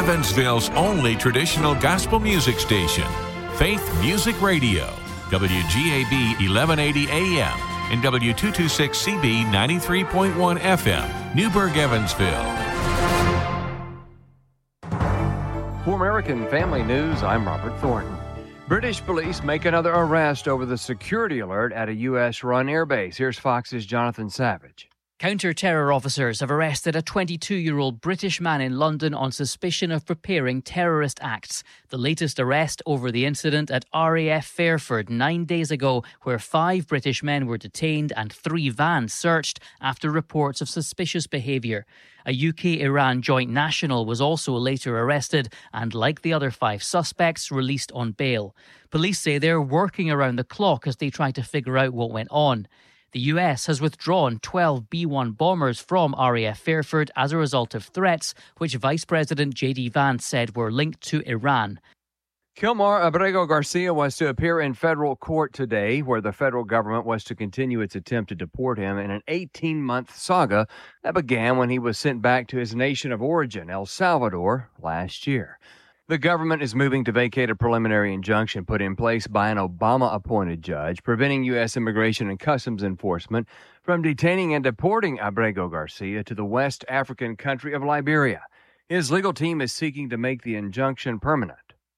Evansville's only traditional gospel music station, Faith Music Radio, WGAB 1180 AM and W226CB 93.1 FM, Newburgh, Evansville. For American Family News, I'm Robert Thornton. British police make another arrest over the security alert at a U.S.-run airbase. Here's Fox's Jonathan Savage. Counter-terror officers have arrested a 22-year-old British man in London on suspicion of preparing terrorist acts. The latest arrest over the incident at RAF Fairford 9 days ago, where 5 British men were detained and 3 vans searched after reports of suspicious behaviour. A UK-Iran joint national was also later arrested and, like the other 5 suspects, released on bail. Police say they're working around the clock as they try to figure out what went on. The US has withdrawn 12 B-1 bombers from RAF Fairford as a result of threats, which Vice President J.D. Vance said were linked to Iran. Kilmar Abrego Garcia was to appear in federal court today, where the federal government was to continue its attempt to deport him in an 18-month saga that began when he was sent back to his nation of origin, El Salvador, last year. The government is moving to vacate a preliminary injunction put in place by an Obama-appointed judge, preventing U.S. Immigration and Customs Enforcement from detaining and deporting Abrego Garcia to the West African country of Liberia. His legal team is seeking to make the injunction permanent.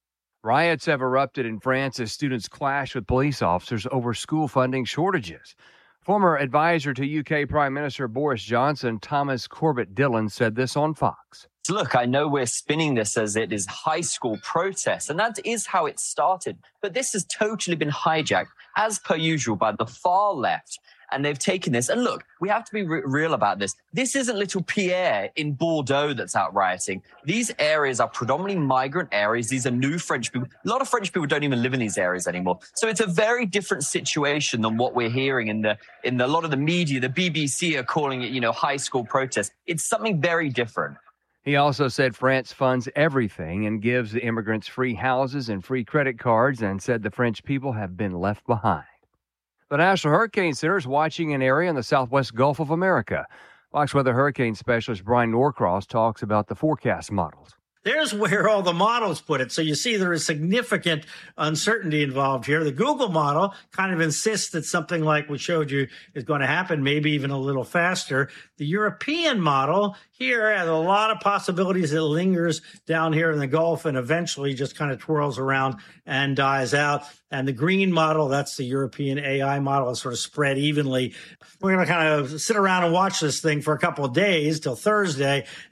Riots have erupted in France as students clash with police officers over school funding shortages. Former advisor to UK Prime Minister Boris Johnson, Thomas Corbett Dillon, said this on Fox. Look, I know we're spinning this as it is high school protests, and that is how it started. But this has totally been hijacked, as per usual, by the far left. And they've taken this. And look, we have to be real about this. This isn't little Pierre in Bordeaux that's out rioting. These areas are predominantly migrant areas. These are new French people. A lot of French people don't even live in these areas anymore. So it's a very different situation than what we're hearing in a lot of the media. The BBC are calling it, high school protests. It's something very different. He also said France funds everything and gives the immigrants free houses and free credit cards, and said the French people have been left behind. The National Hurricane Center is watching an area in the southwest Gulf of America. Fox Weather hurricane specialist Brian Norcross talks about the forecast models. There's where all the models put it. So you see there is significant uncertainty involved here. The Google model kind of insists that something like we showed you is going to happen, maybe even a little faster. The European model here has a lot of possibilities. It lingers down here in the Gulf and eventually just kind of twirls around and dies out. And the green model, that's the European AI model, is sort of spread evenly. We're going to kind of sit around and watch this thing for a couple of days till Thursday.